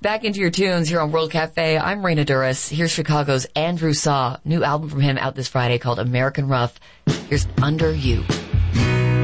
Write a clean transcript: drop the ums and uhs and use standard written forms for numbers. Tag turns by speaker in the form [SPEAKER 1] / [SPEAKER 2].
[SPEAKER 1] Back into your tunes here on World Cafe. I'm Raina Duras. Here's Chicago's Andrew Saw. New album from him out this Friday called American Rough. Here's Under You.